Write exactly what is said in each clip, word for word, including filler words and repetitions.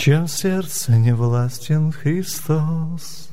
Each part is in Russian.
чем в сердце не властен Христос.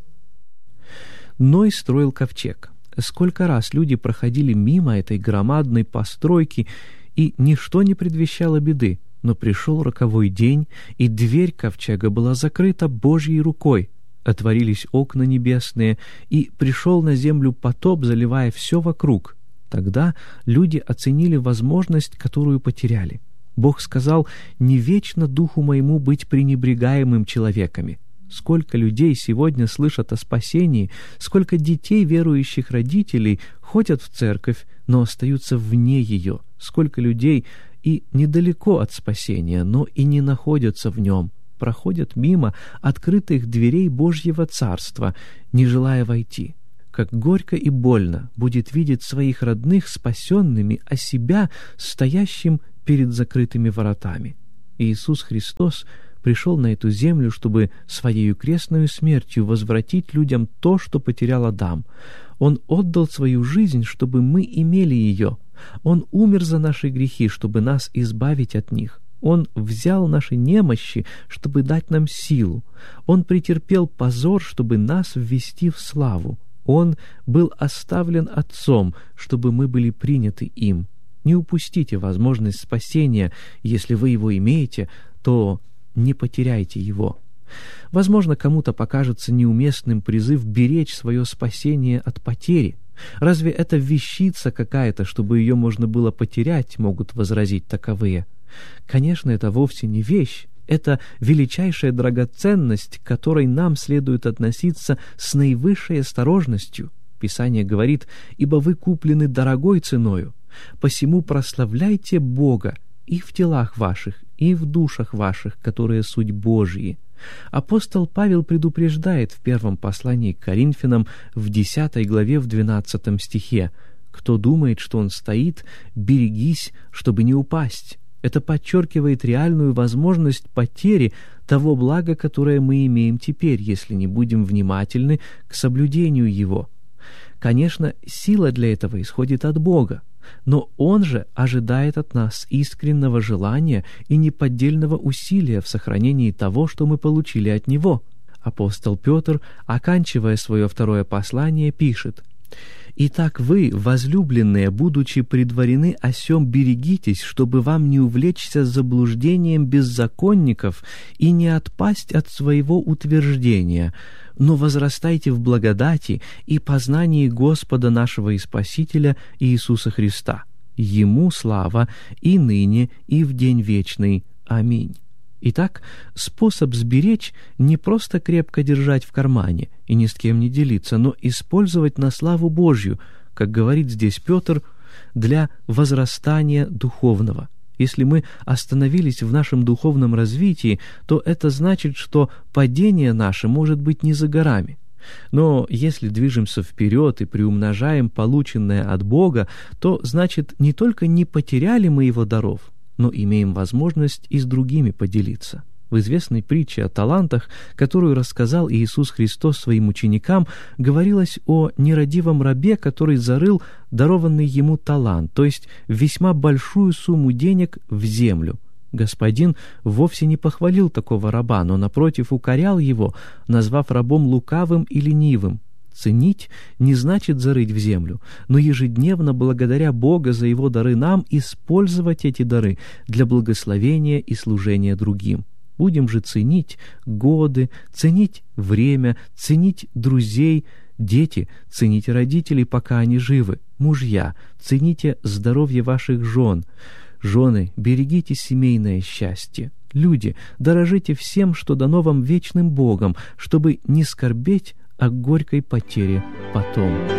Ной строил ковчег. Сколько раз люди проходили мимо этой громадной постройки, и ничто не предвещало беды. Но пришел роковой день, и дверь ковчега была закрыта Божьей рукой. Отворились окна небесные, и пришел на землю потоп, заливая все вокруг. Тогда люди оценили возможность, которую потеряли. Бог сказал: «Не вечно духу моему быть пренебрегаемым человеками». Сколько людей сегодня слышат о спасении, сколько детей верующих родителей ходят в церковь, но остаются вне ее, сколько людей и недалеко от спасения, но и не находятся в нем, проходят мимо открытых дверей Божьего Царства, не желая войти. Как горько и больно будет видеть своих родных спасенными, а себя стоящим перед закрытыми воротами. Иисус Христос пришел на эту землю, чтобы своею крестную смертью возвратить людям то, что потерял Адам. Он отдал свою жизнь, чтобы мы имели ее. Он умер за наши грехи, чтобы нас избавить от них. Он взял наши немощи, чтобы дать нам силу. Он претерпел позор, чтобы нас ввести в славу. Он был оставлен Отцом, чтобы мы были приняты им. Не упустите возможность спасения. Если вы его имеете, то не потеряйте его. Возможно, кому-то покажется неуместным призыв беречь свое спасение от потери. Разве это вещица какая-то, чтобы ее можно было потерять, могут возразить таковые. Конечно, это вовсе не вещь. Это величайшая драгоценность, к которой нам следует относиться с наивысшей осторожностью. Писание говорит: «Ибо вы куплены дорогой ценою, посему прославляйте Бога и в телах ваших, и в душах ваших, которые суть Божьи». Апостол Павел предупреждает в первом послании к Коринфянам в десятой главе в двенадцатом стихе: «Кто думает, что он стоит, берегись, чтобы не упасть». Это подчеркивает реальную возможность потери того блага, которое мы имеем теперь, если не будем внимательны к соблюдению его. Конечно, сила для этого исходит от Бога, но Он же ожидает от нас искреннего желания и неподдельного усилия в сохранении того, что мы получили от Него. Апостол Петр, оканчивая свое второе послание, пишет: «Итак вы, возлюбленные, будучи предварены о сем, берегитесь, чтобы вам не увлечься заблуждением беззаконников и не отпасть от своего утверждения, но возрастайте в благодати и познании Господа нашего и Спасителя Иисуса Христа. Ему слава и ныне, и в день вечный. Аминь». Итак, способ сберечь не просто крепко держать в кармане и ни с кем не делиться, но использовать на славу Божью, как говорит здесь Петр, для возрастания духовного. Если мы остановились в нашем духовном развитии, то это значит, что падение наше может быть не за горами. Но если движемся вперед и приумножаем полученное от Бога, то значит, не только не потеряли мы Его даров, но имеем возможность и с другими поделиться. В известной притче о талантах, которую рассказал Иисус Христос своим ученикам, говорилось о нерадивом рабе, который зарыл дарованный ему талант, то есть весьма большую сумму денег, в землю. Господин вовсе не похвалил такого раба, но, напротив, укорял его, назвав рабом лукавым и ленивым. Ценить не значит зарыть в землю, но ежедневно, благодаря Бога за Его дары, нам использовать эти дары для благословения и служения другим. Будем же ценить годы, ценить время, ценить друзей. Дети, цените родителей, пока они живы. Мужья, цените здоровье ваших жен. Жены, берегите семейное счастье. Люди, дорожите всем, что дано вам вечным Богом, чтобы не скорбеть о горькой потере потом.